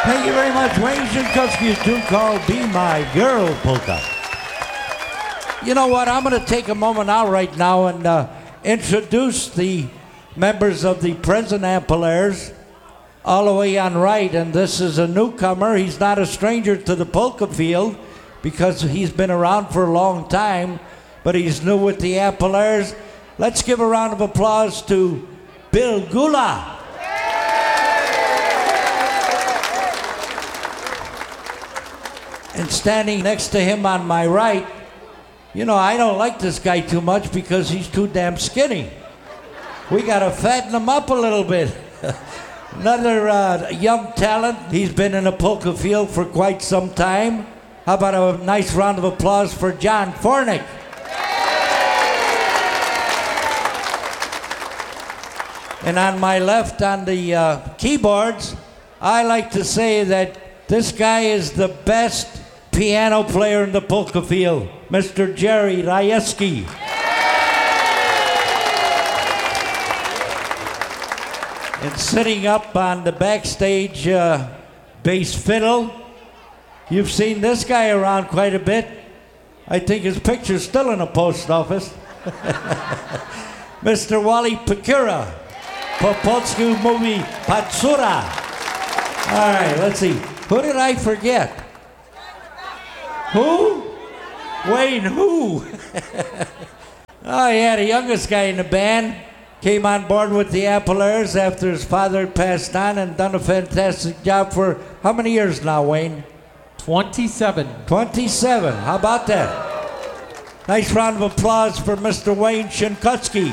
Thank you very much, Wayne Szynkowski's tune called Be My Girl Polka. You know what? I'm going to take a moment out right now and introduce the members of the present Ampolaires all the way on right. And this is a newcomer. He's not a stranger to the polka field because he's been around for a long time, but he's new with the Ampolaires. Let's give a round of applause to Bill Gula. And standing next to him on my right, you know, I don't like this guy too much because he's too damn skinny. We got to fatten him up a little bit. Another young talent. He's been in the polka field for quite some time. How about a nice round of applause for John Fornick? And on my left on the keyboards, I like to say that this guy is the best piano player in the polka field, Mr. Jerry Rajewski. And sitting up on the backstage bass fiddle, you've seen this guy around quite a bit. I think his picture's still in the post office. Mr. Wally Pekura, Popolsku movie Patsura. All right, let's see. Who did I forget? Who? Wayne, who? Oh, yeah, the youngest guy in the band. Came on board with the Ampolaires after his father had passed on and done a fantastic job for how many years now, Wayne? 27. 27. How about that? Nice round of applause for Mr. Wayne Szynkowski.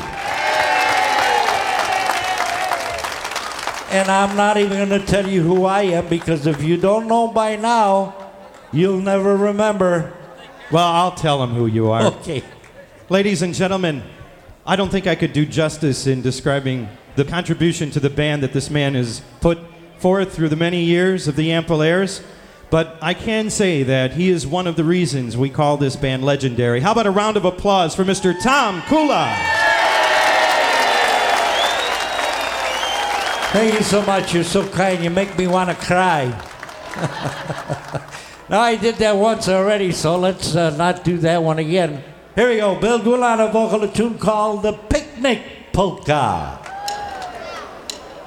And I'm not even going to tell you who I am because if you don't know by now, you'll never remember. Well, I'll tell him who you are. Okay. Ladies and gentlemen, I don't think I could do justice in describing the contribution to the band that this man has put forth through the many years of the Ampolaires, but I can say that he is one of the reasons we call this band legendary. How about a round of applause for Mr. Tom Kula? Thank you so much. You're so kind. You make me want to cry. Now, I did that once already, so let's not do that one again. Here we go. Bill Gula on a vocal, a tune called The Picnic Polka.